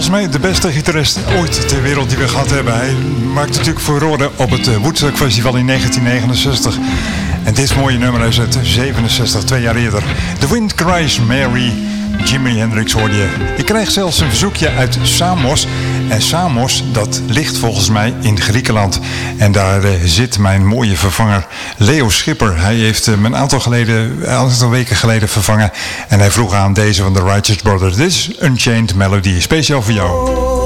volgens mij de beste gitarist ooit ter wereld die we gehad hebben. Hij maakte natuurlijk furore op het Woodstock Festival in 1969. En dit mooie nummer is uit 67, 2 jaar eerder. The Wind Cries Mary, Jimi Hendrix hoorde je. Ik krijg zelfs een verzoekje uit Samos. En Samos, dat ligt volgens mij in Griekenland. En daar zit mijn mooie vervanger Leo Schipper. Hij heeft me een aantal weken geleden vervangen. En hij vroeg aan deze van The Righteous Brothers. This is Unchained Melody, speciaal voor jou.